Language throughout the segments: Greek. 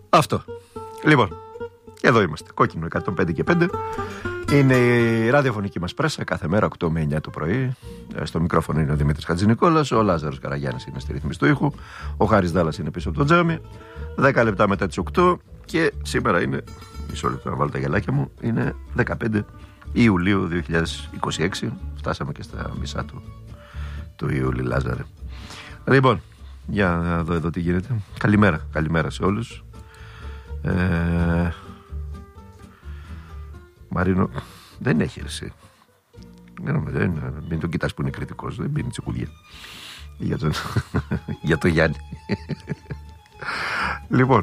Αυτό. Λοιπόν, εδώ είμαστε. Κόκκινο 105 και 5. Είναι η ραδιοφωνική μας πρέσα κάθε μέρα 8 με 9 το πρωί. Στο μικρόφωνο είναι ο Δημήτρης Χατζηνικόλας. Ο Λάζαρος Καραγιάννης είναι στη ρύθμιση του ήχου. Ο Χάρης Δάλλας είναι πίσω από το τζάμι. 10 λεπτά μετά τις 8. Και σήμερα είναι, μισό λεπτό να βάλω τα γελάκια μου, είναι 15 Ιουλίου 2026. Φτάσαμε και στα μισά του Ιούλη, Λάζαρε. Λοιπόν, για να δω εδώ τι γίνεται. Καλημέρα σε όλους. Μαρίνο, δεν έχει εσύ. Μην τον κοιτάς που είναι κριτικός. Δεν πίνει τσικουλιά για το Γιάννη. Λοιπόν,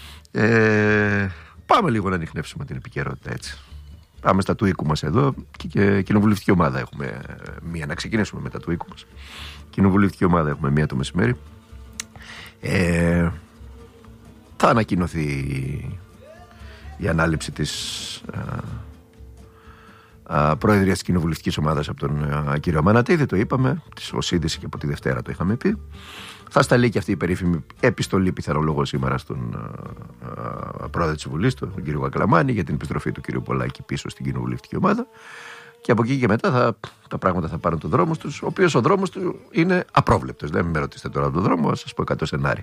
πάμε λίγο να ανιχνεύσουμε την επικαιρότητα, έτσι. Πάμε στα του οίκου μας εδώ. Και κοινοβουλευτική ομάδα έχουμε μία. Να ξεκινήσουμε μετά του οίκου μας. Κοινοβουλευτική ομάδα έχουμε μία το μεσημέρι. Θα ανακοινωθεί η ανάληψη της Προεδρίας της Κοινοβουλευτικής Ομάδας από τον κύριο Μανατίδη, το είπαμε, ως σύνδεση και από τη Δευτέρα το είχαμε πει. Θα σταλεί και αυτή η περίφημη επιστολή, πιθανολόγω σήμερα, στον πρόεδρο της Βουλής, τον κύριο Κακλαμάνη, για την επιστροφή του κύριου Πολάκη πίσω στην Κοινοβουλευτική Ομάδα. Και από εκεί και μετά τα πράγματα θα πάρουν τον δρόμο τους, ο οποίος ο δρόμος του είναι απρόβλεπτος. Δεν με ρωτήσετε τώρα τον δρόμο, θα σας πω 100 σενάρια.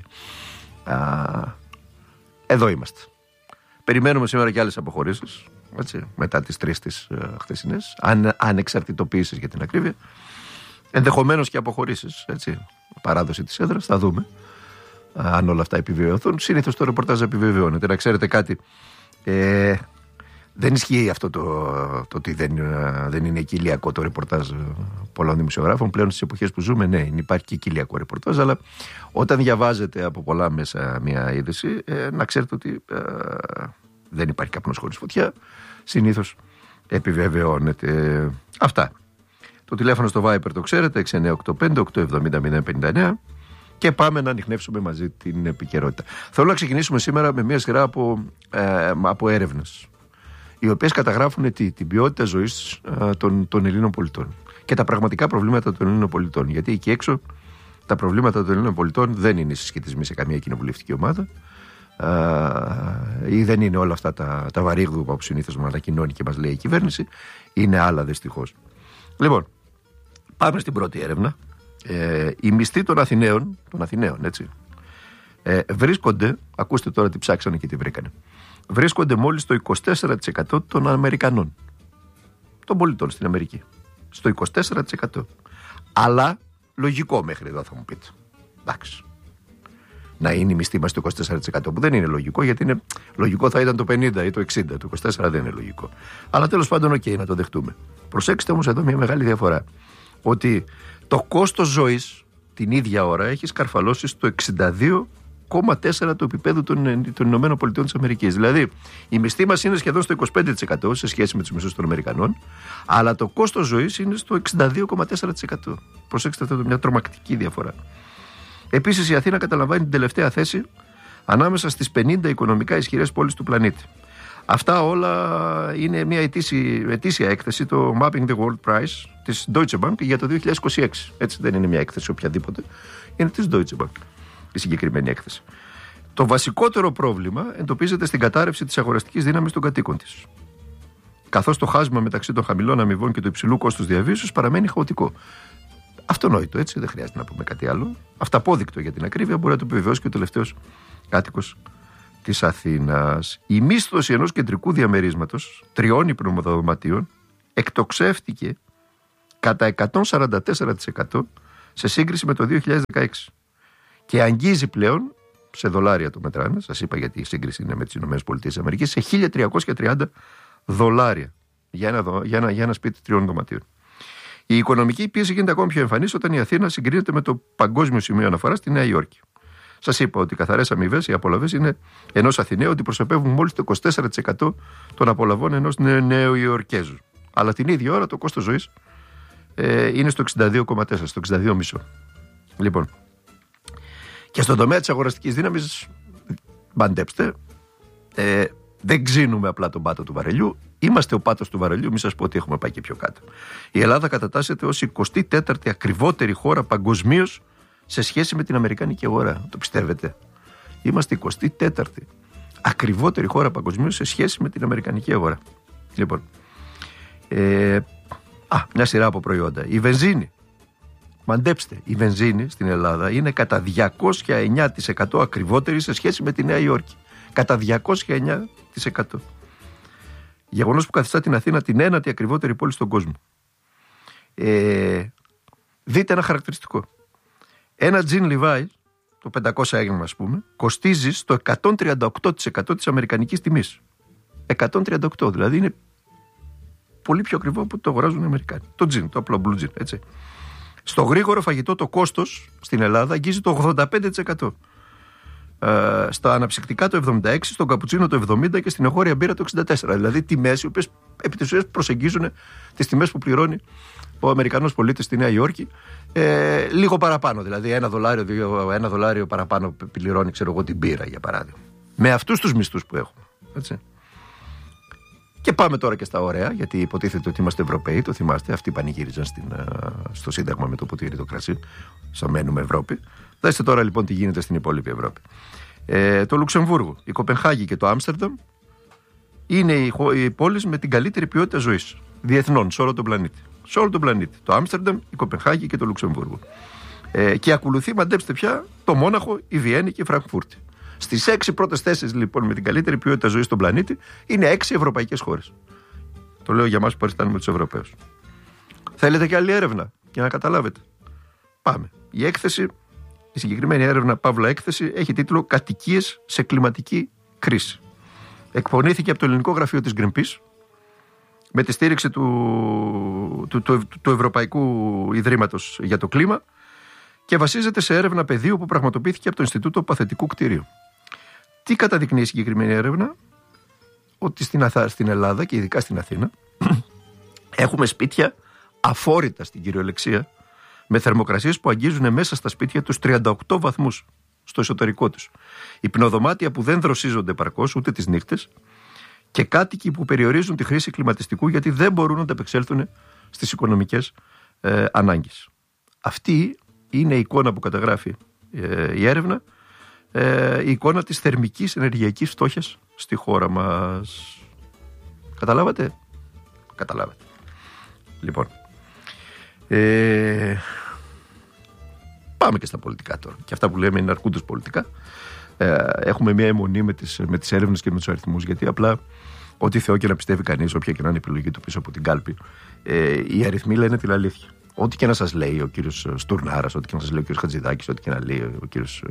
Εδώ είμαστε. Περιμένουμε σήμερα και άλλες αποχωρήσεις, έτσι, μετά τις 3 τις χθεσινές, ανεξαρτητοποίησεις για την ακρίβεια, ενδεχομένως και αποχωρήσεις, έτσι, παράδοση της έδρας, θα δούμε αν όλα αυτά επιβεβαιωθούν. Συνήθως το ρεπορτάζ επιβεβαιώνεται. Να ξέρετε κάτι, δεν ισχύει αυτό το ότι δεν είναι κοιλιακό το ρεπορτάζ πολλών δημοσιογράφων. Πλέον στις εποχές που ζούμε, ναι, υπάρχει και κοιλιακό ρεπορτάζ, αλλά όταν διαβάζετε από πολλά μέσα μια είδηση, να ξέρετε ότι δεν υπάρχει καπνός χωρίς φωτιά. Συνήθως επιβεβαιώνεται. Αυτά. Το τηλέφωνο στο Viber το ξέρετε, 6985-870-059, και πάμε να ανιχνεύσουμε μαζί την επικαιρότητα. Θέλω να ξεκινήσουμε σήμερα με μια σειρά από έρευνες, οι οποίες καταγράφουν την ποιότητα ζωής των Ελλήνων πολιτών και τα πραγματικά προβλήματα των Ελλήνων πολιτών. Γιατί εκεί έξω τα προβλήματα των Ελλήνων πολιτών δεν είναι συσχετισμοί σε καμία κοινοβουλευτική ομάδα, ή δεν είναι όλα αυτά τα βαρύγδουπα που συνήθως μας ανακοινώνει και μας λέει η κυβέρνηση. Είναι άλλα, δυστυχώς. Λοιπόν, πάμε στην πρώτη έρευνα. Οι μισθοί των Αθηναίων, έτσι, βρίσκονται, ακούστε τώρα τι ψάξανε και τι βρήκανε, βρίσκονται μόλις στο 24% των Αμερικανών, των πολιτών στην Αμερική. Στο 24%. Αλλά λογικό μέχρι εδώ, θα μου πείτε. Εντάξει. Να είναι η μισθή μας το 24%, που δεν είναι λογικό, γιατί λογικό θα ήταν το 50% ή το 60%. Το 24% δεν είναι λογικό. Αλλά τέλος πάντων, να το δεχτούμε. Προσέξτε όμως εδώ μια μεγάλη διαφορά. Ότι το κόστος ζωής την ίδια ώρα έχει σκαρφαλώσει στο 62,4% του επίπεδου των Ηνωμένων Πολιτειών της Αμερικής. Δηλαδή, η μισθή μας είναι σχεδόν στο 25% σε σχέση με τους μισθούς των Αμερικανών, αλλά το κόστος ζωής είναι στο 62,4%. Προσέξτε αυτό, μια τρομακτική διαφορά. Επίσης, η Αθήνα καταλαμβάνει την τελευταία θέση ανάμεσα στις 50 οικονομικά ισχυρές πόλεις του πλανήτη. Αυτά όλα είναι μια ετήσια έκθεση, το Mapping the World Price της Deutsche Bank για το 2026. Έτσι, δεν είναι μια έκθεση οποιαδήποτε, είναι της Deutsche Bank η συγκεκριμένη έκθεση. Το βασικότερο πρόβλημα εντοπίζεται στην κατάρρευση της αγοραστικής δύναμης των κατοίκων της, καθώς το χάσμα μεταξύ των χαμηλών αμοιβών και του υψηλού κόστους διαβίωσης παραμένει χαοτικό. Αυτονόητο, έτσι, δεν χρειάζεται να πούμε κάτι άλλο. Αυταπόδεικτο για την ακρίβεια, μπορεί να το επιβεβαιώσει και ο τελευταίος κάτοικος της Αθήνας. Η μίσθωση ενός κεντρικού διαμερίσματος 3 υπνοδωματίων εκτοξεύτηκε κατά 144% σε σύγκριση με το 2016 και αγγίζει πλέον, σε δολάρια το μετράνε, σας είπα γιατί η σύγκριση είναι με τις ΗΠΑ, σε $1.330 για ένα σπίτι 3 δωματίων. Η οικονομική πίεση γίνεται ακόμη πιο εμφανής όταν η Αθήνα συγκρίνεται με το παγκόσμιο σημείο αναφοράς στη Νέα Υόρκη. Σας είπα ότι οι καθαρές αμοιβές, οι απολαβές ενός Αθηναίου αντιπροσωπεύουν μόλις το 24% των απολαβών ενός Νέου Ιορκέζου. Αλλά την ίδια ώρα το κόστος ζωής είναι στο 62,4%, στο 62,5%. Λοιπόν, και στον τομέα της αγοραστικής δύναμης, μπαντέψτε, δεν ξύνουμε απλά τον πάτο του βαρελιού, είμαστε ο πάτος του βαρελιού, μην σας πω ότι έχουμε πάει και πιο κάτω. Η Ελλάδα κατατάσσεται ως 24η ακριβότερη χώρα παγκοσμίως σε σχέση με την αμερικανική αγορά. Το πιστεύετε? Είμαστε 24η. ακριβότερη χώρα παγκοσμίως σε σχέση με την αμερικανική αγορά. Λοιπόν, μια σειρά από προϊόντα. Η βενζίνη. Μαντέψτε, η βενζίνη στην Ελλάδα είναι κατά 209% ακριβότερη σε σχέση με τη Νέα Υόρκη. Κατά 209%. Γεγονός που καθιστά την Αθήνα την ένατη ακριβότερη πόλη στον κόσμο. Δείτε ένα χαρακτηριστικό. Ένα τζιν Levi, το 500 έγγραμμα ας πούμε, κοστίζει στο 138% της αμερικανικής τιμής. 138, δηλαδή είναι πολύ πιο ακριβό που το αγοράζουν οι Αμερικάνοι. Το τζιν, το απλό blue jean, έτσι. Στο γρήγορο φαγητό το κόστος στην Ελλάδα αγγίζει το 85%. Στα αναψυκτικά το 76%, στον καπουτσίνο το 70% και στην εγχώρια μπύρα το 64%. Δηλαδή τιμές οι οποίες επί της ουσίας προσεγγίζουν τις τιμές που πληρώνει ο Αμερικανός πολίτης στη Νέα Υόρκη, λίγο παραπάνω. Δηλαδή $1 παραπάνω πληρώνει, ξέρω εγώ, την μπύρα για παράδειγμα. Με αυτούς τους μισθούς που έχουμε. Έτσι. Και πάμε τώρα και στα ωραία, γιατί υποτίθεται ότι είμαστε Ευρωπαίοι, το θυμάστε. Αυτοί πανηγύριζαν στο Σύνταγμα με το ποτήρι το κρασί. Σαν μένουμε Ευρώπη. Δέστε τώρα λοιπόν τι γίνεται στην υπόλοιπη Ευρώπη. Το Λουξεμβούργο, η Κοπενχάγη και το Άμστερνταμ είναι οι πόλεις με την καλύτερη ποιότητα ζωής. Διεθνών, σε όλο τον πλανήτη. Σε όλο τον πλανήτη. Το Άμστερνταμ, η Κοπενχάγη και το Λουξεμβούργο. Και ακολουθεί, μαντέψτε πια, το Μόναχο, η Βιέννη και η Φραγκφούρτη. Στις 6 πρώτες θέσεις λοιπόν με την καλύτερη ποιότητα ζωής στον πλανήτη είναι 6 ευρωπαϊκές χώρες. Το λέω για μας που αισθάνομαι τους Ευρωπαίους. Θέλετε και άλλη έρευνα για να καταλάβετε? Πάμε. Η συγκεκριμένη έρευνα, παύλα έκθεση, έχει τίτλο «Κατοικίες σε κλιματική κρίση». Εκπονήθηκε από το Ελληνικό Γραφείο της Greenpeace με τη στήριξη του Ευρωπαϊκού Ιδρύματος για το Κλίμα και βασίζεται σε έρευνα πεδίου που πραγματοποιήθηκε από το Ινστιτούτο Παθητικού Κτηρίου. Τι καταδεικνύει η συγκεκριμένη έρευνα? Ότι στην Ελλάδα και ειδικά στην Αθήνα έχουμε σπίτια αφόρητα στην κυριολεξία, με θερμοκρασίες που αγγίζουν μέσα στα σπίτια τους 38 βαθμούς στο εσωτερικό τους. Υπνοδωμάτια που δεν δροσίζονται επαρκώς ούτε τις νύχτες και κάτοικοι που περιορίζουν τη χρήση κλιματιστικού γιατί δεν μπορούν να ανταπεξέλθουν στις οικονομικές ανάγκες. Αυτή είναι η εικόνα που καταγράφει η έρευνα, η εικόνα της θερμικής ενεργειακής φτώχειας στη χώρα μας. Καταλάβατε? Καταλάβατε. Λοιπόν, πάμε και στα πολιτικά τώρα. Και αυτά που λέμε είναι αρκούντως πολιτικά. Έχουμε μια αιμονή με τις έρευνες και με τους αριθμούς, γιατί απλά ό,τι Θεό και να πιστεύει κανείς, όποια και να είναι η επιλογή του πίσω από την κάλπη, οι αριθμοί λένε την αλήθεια. Ό,τι και να σας λέει ο κύριος Στουρνάρας, ό,τι και να σας λέει ο κύριος Χατζηδάκης, ό,τι και να λέει ο κύριος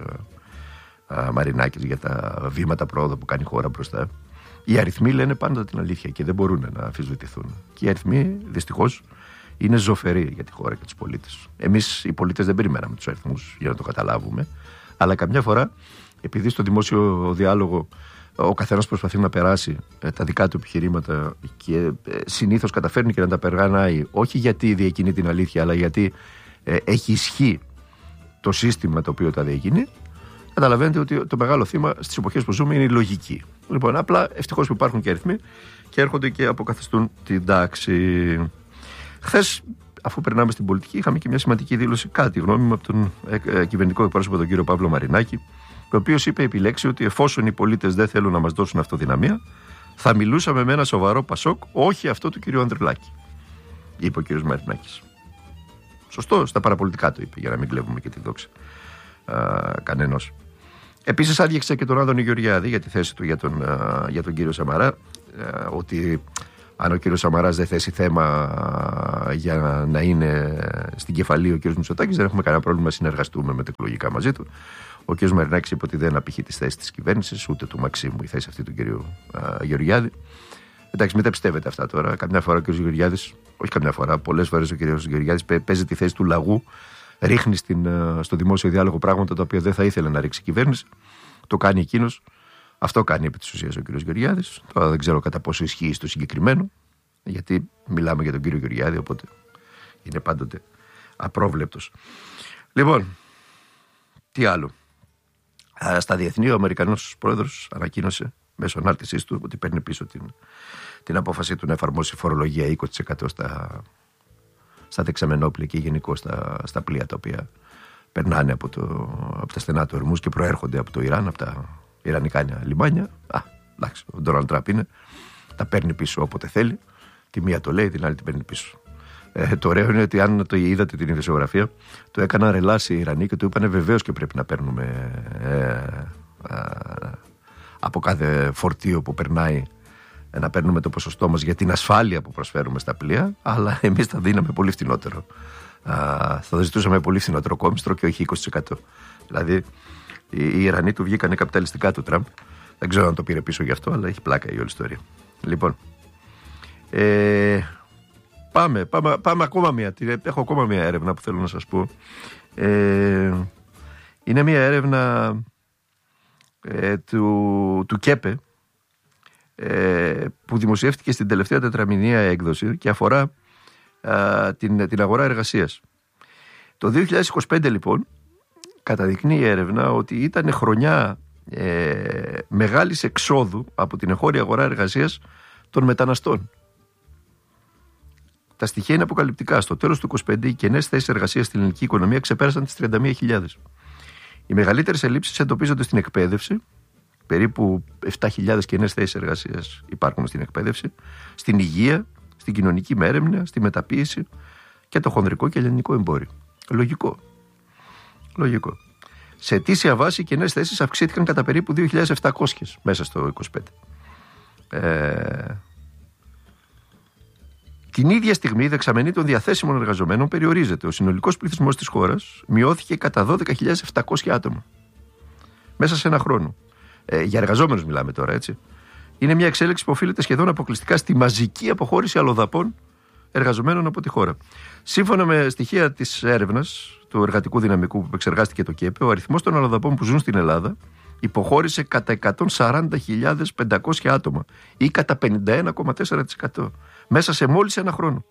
Μαρινάκης για τα βήματα πρόοδου που κάνει η χώρα μπροστά, οι αριθμοί λένε πάντα την αλήθεια και δεν μπορούν να αμφισβητηθούν. Και οι αριθμοί δυστυχώς είναι ζωφεροί για τη χώρα και τους πολίτες. Εμείς οι πολίτες δεν περιμέναμε τους αριθμούς για να το καταλάβουμε, αλλά καμιά φορά, επειδή στο δημόσιο διάλογο ο καθένας προσπαθεί να περάσει τα δικά του επιχειρήματα και συνήθως καταφέρνει και να τα περνάει, όχι γιατί διακινεί την αλήθεια, αλλά γιατί έχει ισχύ το σύστημα το οποίο τα διακινεί, καταλαβαίνετε ότι το μεγάλο θύμα στις εποχές που ζούμε είναι η λογική. Λοιπόν, απλά ευτυχώς που υπάρχουν και αριθμοί και έρχονται και αποκαθιστούν την τάξη. Χθες, αφού περνάμε στην πολιτική, είχαμε και μια σημαντική δήλωση, κατά τη γνώμη μου, από τον κυβερνητικό εκπρόσωπο, τον κύριο Παύλο Μαρινάκη, ο οποίος είπε επιλέξει ότι εφόσον οι πολίτες δεν θέλουν να μας δώσουν αυτοδυναμία, θα μιλούσαμε με ένα σοβαρό Πασόκ, όχι αυτό του κυρίου Ανδρουλάκη. Είπε ο κύριος Μαρινάκης. Σωστό, στα παραπολιτικά το είπε, για να μην κλέβουμε και τη δόξα κανενός. Επίσης, άδειαξε και τον Άδωνη Γεωργιάδη για τη θέση του για τον κύριο Σαμαρά, ότι αν ο κύριος Σαμαράς δεν θέσει θέμα για να είναι στην κεφαλή ο κύριος Μητσοτάκης, δεν έχουμε κανένα πρόβλημα να συνεργαστούμε μετεκλογικά μαζί του. Ο κύριος Μαρινάκης είπε ότι δεν απηχεί τις θέσεις της κυβέρνησης, ούτε του Μαξίμου η θέση αυτή του κύριου Γεωργιάδη. Εντάξει, μην τα πιστεύετε αυτά τώρα. Καμιά φορά ο κύριος Γεωργιάδης, όχι καμιά φορά, πολλές φορές ο κύριος Γεωργιάδης παίζει τη θέση του λαγού, ρίχνει στο δημόσιο διάλογο πράγματα τα οποία δεν θα ήθελε να ρίξει η κυβέρνηση. Το κάνει εκείνος. Αυτό κάνει επί της ουσίας ο κύριος Γεωργιάδης. Τώρα δεν ξέρω κατά πόσο ισχύει στο συγκεκριμένο, γιατί μιλάμε για τον κύριο Γεωργιάδη, οπότε είναι πάντοτε απρόβλεπτος. Λοιπόν, τι άλλο? Στα διεθνή, ο Αμερικανός πρόεδρος ανακοίνωσε μέσω ανάρτησής του ότι παίρνει πίσω την απόφαση του να εφαρμόσει φορολογία 20% στα δεξαμενόπλια και γενικώς στα πλοία τα οποία περνάνε από τα στενά του Ορμούς και προέρχονται από το Ιράν, από τα Ιρανικά λιμάνια. Εντάξει, ο Ντόναλντ Τραμπ είναι. Τα παίρνει πίσω όποτε θέλει. Τη μία το λέει, την άλλη την παίρνει πίσω. Το ωραίο είναι ότι αν το είδατε την ειδησιογραφία, το έκαναν ρελάσει οι Ιρανοί και του είπανε βεβαίως και πρέπει να παίρνουμε από κάθε φορτίο που περνάει, να παίρνουμε το ποσοστό μας για την ασφάλεια που προσφέρουμε στα πλοία, αλλά εμείς θα δίναμε πολύ φθηνότερο. Θα ζητούσαμε πολύ φθηνότερο κόμιστρο και όχι 20%. Δηλαδή οι Ιρανοί του βγήκανε καπιταλιστικά του Τραμπ. Δεν ξέρω αν το πήρε πίσω γι' αυτό, αλλά έχει πλάκα η όλη ιστορία. Λοιπόν, πάμε ακόμα μία. Έχω ακόμα μία έρευνα που θέλω να σας πω. Είναι μία έρευνα του ΚΕΠΕ, που δημοσιεύτηκε στην τελευταία τετραμηνία έκδοση και αφορά την αγορά εργασίας. Το 2025 λοιπόν καταδεικνύει η έρευνα ότι ήταν χρονιά μεγάλης εξόδου από την εγχώρια αγορά εργασίας των μεταναστών. Τα στοιχεία είναι αποκαλυπτικά. Στο τέλος του 2025 οι κενές θέσεις εργασίας στην ελληνική οικονομία ξεπέρασαν τις 31.000. Οι μεγαλύτερες ελλείψεις εντοπίζονται στην εκπαίδευση. Περίπου 7.000 κενές θέσεις εργασίας υπάρχουν στην εκπαίδευση, στην υγεία, στην κοινωνική μέρεμνα, στη μεταποίηση και το χονδρικό και ελληνικό εμπόριο. Λογικό. Σε ετήσια βάση οι κενές θέσεις αυξήθηκαν κατά περίπου 2.700 μέσα στο 2025. Την ίδια στιγμή η δεξαμενή των διαθέσιμων εργαζομένων περιορίζεται. Ο συνολικός πληθυσμός της χώρας μειώθηκε κατά 12.700 άτομα μέσα σε ένα χρόνο. Για εργαζόμενους μιλάμε τώρα, έτσι. Είναι μια εξέλιξη που οφείλεται σχεδόν αποκλειστικά στη μαζική αποχώρηση αλλοδαπών εργαζομένων από τη χώρα. Σύμφωνα με στοιχεία της έρευνας του εργατικού δυναμικού που επεξεργάστηκε το ΚΕΠΕ, ο αριθμός των αλλοδαπών που ζουν στην Ελλάδα υποχώρησε κατά 140.500 άτομα ή κατά 51,4% μέσα σε μόλις ένα χρόνο.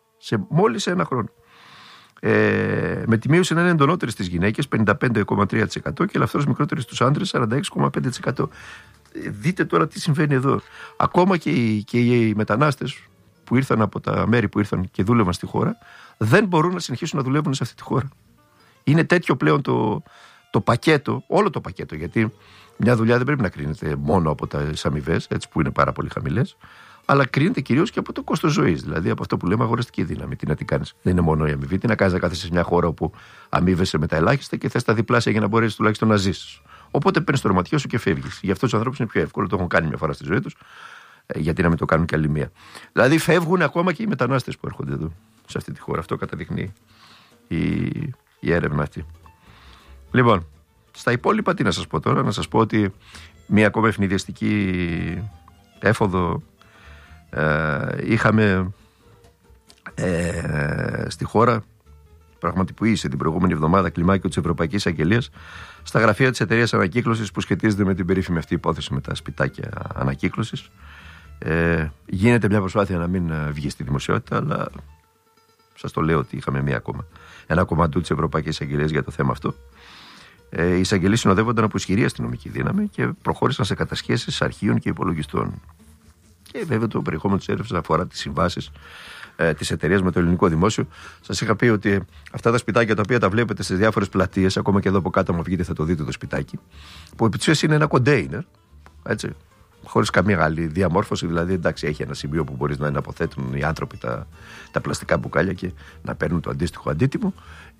Με τη μείωση να είναι εντονότερη στις γυναίκες 55,3% και ελαφρώς μικρότερη στους άντρες 46,5%. Δείτε τώρα τι συμβαίνει εδώ. Ακόμα και οι μετανάστες που ήρθαν από τα μέρη που ήρθαν και δούλευαν στη χώρα δεν μπορούν να συνεχίσουν να δουλεύουν σε αυτή τη χώρα. Είναι τέτοιο πλέον το πακέτο, όλο το πακέτο, γιατί μια δουλειά δεν πρέπει να κρίνεται μόνο από τις αμοιβές, έτσι, που είναι πάρα πολύ χαμηλές, αλλά κρίνεται κυρίως και από το κόστος ζωής, δηλαδή από αυτό που λέμε αγοραστική δύναμη. Τι να την κάνεις. Δεν είναι μόνο η αμοιβή. Τι να κάνεις να κάθεσαι σε μια χώρα όπου αμείβεσαι με τα ελάχιστα και θες τα διπλάσια για να μπορέσεις τουλάχιστον να ζήσεις. Οπότε παίρνεις το ρωματιό σου και φεύγεις. Για αυτούς τους ανθρώπους είναι πιο εύκολο, το έχουν κάνει μια φορά στη ζωή τους, γιατί να μην το κάνουν κι άλλη μία. Δηλαδή φεύγουν ακόμα και οι μετανάστες που έρχονται εδώ, σε αυτή τη χώρα. Αυτό καταδεικνύει η έρευνα αυτή. Λοιπόν, στα υπόλοιπα τι να σας πω τώρα. Να σας πω ότι μία ακόμα ευνηδιαστική έφοδο είχαμε στη χώρα, πραγματοποιήσε την προηγούμενη εβδομάδα κλιμάκιο της Ευρωπαϊκής Αγγελίας στα γραφεία της εταιρείας ανακύκλωσης που σχετίζεται με την περίφημη αυτή υπόθεση με τα σπιτάκια ανακύκλωσης. Γίνεται μια προσπάθεια να μην βγει στη δημοσιότητα, αλλά σας το λέω ότι είχαμε ένα κομμάτι της Ευρωπαϊκής Αγγελίας για το θέμα αυτό. Οι εισαγγελίες συνοδεύονταν από ισχυρή αστυνομική δύναμη και προχώρησαν σε κατασχέσεις αρχείων και υπολογιστών. Και βέβαια το περιεχόμενο της έρευνας αφορά τις συμβάσεις της εταιρείας με το ελληνικό δημόσιο. Σας είχα πει ότι αυτά τα σπιτάκια τα οποία τα βλέπετε στις διάφορες πλατείες, ακόμα και εδώ από κάτω, μου βγείτε θα το δείτε το σπιτάκι, που επί της ουσίας είναι ένα κοντέινερ, έτσι, χωρίς καμία άλλη διαμόρφωση, δηλαδή εντάξει, έχει ένα σημείο που μπορεί να αποθέτουν οι άνθρωποι τα πλαστικά μπουκάλια και να παίρνουν το αντίστοιχο αντίτιμο.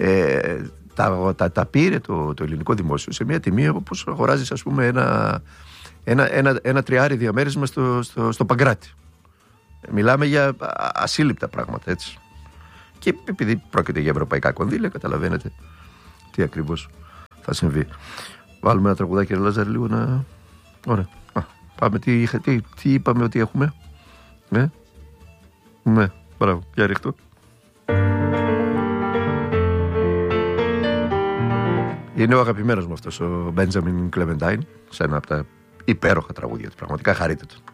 Τα πήρε το ελληνικό δημόσιο σε μια τιμή όπως αγοράζεις, ας πούμε, ένα τριάρι διαμέρισμα στο Παγκράτη. Μιλάμε για ασύλληπτα πράγματα, έτσι. Και επειδή πρόκειται για ευρωπαϊκά κονδύλια, καταλαβαίνετε τι ακριβώς θα συμβεί. Βάλουμε ένα τραγουδάκι, Λάζαρη, λίγο να... Ωραία. Πάμε, τι είπαμε ότι έχουμε. Ναι, μπράβο, για ρίχτω. Είναι ο αγαπημένος μου αυτός, ο Μπέντζαμιν Κλεμεντάιν, σε ένα από τα υπέροχα τραγούδια του. Πραγματικά χαρείτε του.